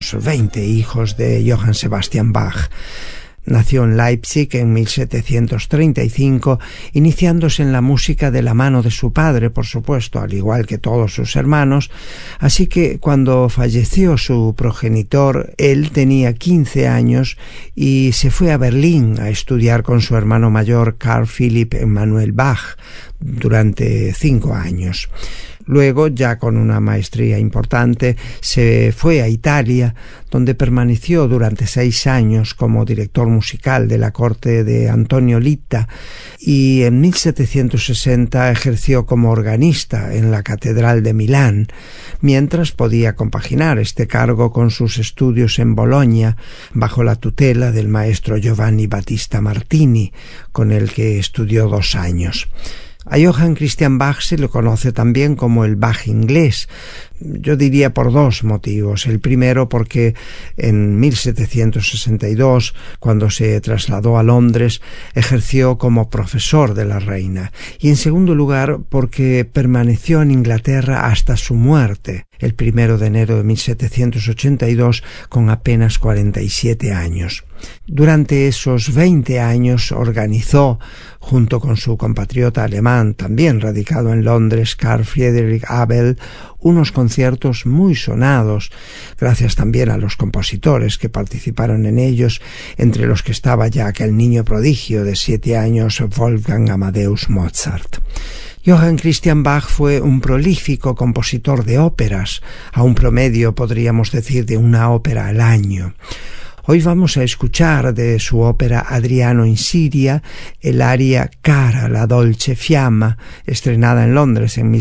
los 20 hijos de Johann Sebastian Bach. Nació en Leipzig en 1735, iniciándose en la música de la mano de su padre, por supuesto, al igual que todos sus hermanos, así que cuando falleció su progenitor, él tenía 15 años y se fue a Berlín a estudiar con su hermano mayor Carl Philipp Emanuel Bach durante 5 años. Luego, ya con una maestría importante, se fue a Italia, donde permaneció durante 6 años como director musical de la corte de Antonio Litta, y en 1760 ejerció como organista en la Catedral de Milán, mientras podía compaginar este cargo con sus estudios en Bolonia, bajo la tutela del maestro Giovanni Battista Martini, con el que estudió 2 años. A Johann Christian Bach se le conoce también como el Bach inglés, yo diría por 2 motivos. El primero porque en 1762, cuando se trasladó a Londres, ejerció como profesor de la reina, y en segundo lugar porque permaneció en Inglaterra hasta su muerte, el 1 de enero de 1782, con apenas 47 años. Durante esos 20 años organizó, junto con su compatriota alemán, también radicado en Londres, Carl Friedrich Abel, unos conciertos muy sonados, gracias también a los compositores que participaron en ellos, entre los que estaba ya aquel niño prodigio de 7 años, Wolfgang Amadeus Mozart. Johann Christian Bach fue un prolífico compositor de óperas, a un promedio, podríamos decir, de una ópera al año. Hoy vamos a escuchar de su ópera Adriano in Siria el aria Cara la dolce fiamma, estrenada en Londres en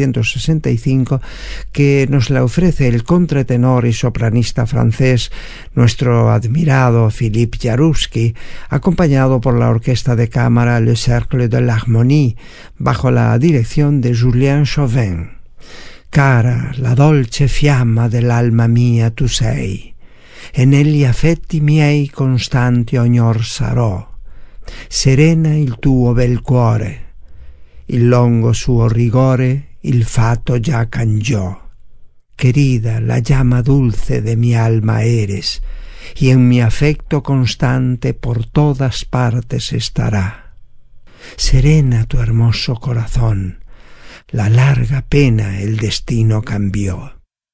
1765, que nos la ofrece el contratenor y sopranista francés, nuestro admirado Philippe Jaroussky, acompañado por la orquesta de cámara Le Cercle de l'Harmonie, bajo la dirección de Julien Chauvin. Cara, la dolce fiamma dell'alma mia tu sei, e negli affetti miei costanti ognor sarò. Serena il tuo bel cuore, il longo suo rigore il fato già cangiò. Querida, la llama dulce de mi alma eres, y en mi afecto constante por todas partes estará. Serena tu hermoso corazón, la larga pena el destino cambió.